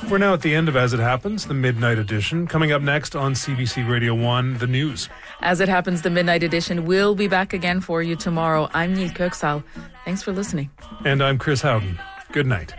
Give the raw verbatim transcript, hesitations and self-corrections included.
We're now at the end of As It Happens, the Midnight Edition. Coming up next on C B C Radio one, the news. As It Happens, the Midnight Edition will be back again for you tomorrow. I'm Neil Kirksall. Thanks for listening. And I'm Chris Howden. Good night.